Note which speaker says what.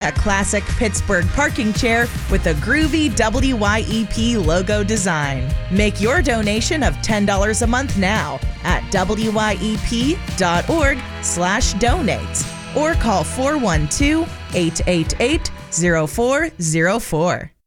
Speaker 1: a classic Pittsburgh parking chair with a groovy WYEP logo design. Make your donation of $10 a month now at wyep.org/donate or call 412-888-0404.